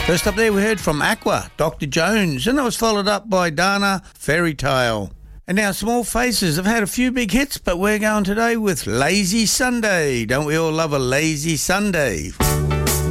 First up there we heard from Aqua, Dr. Jones, and that was followed up by Dana, Fairy Tale. And now Small Faces have had a few big hits, but we're going today with Lazy Sunday. Don't we all love a lazy Sunday?